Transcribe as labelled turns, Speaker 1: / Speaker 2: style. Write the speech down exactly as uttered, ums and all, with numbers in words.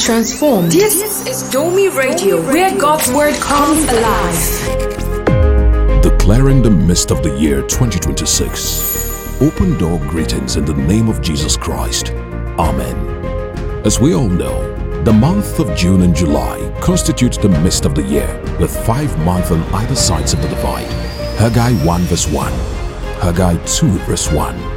Speaker 1: transformed. This is Domi Radio, where God's word comes alive.
Speaker 2: Declaring the mist of the year twenty twenty-six. Open door greetings in the name of Jesus Christ. Amen. As we all know, the month of June and July constitutes the mist of the year, with five months on either sides of the divide. Haggai one verse one, Haggai two verse one,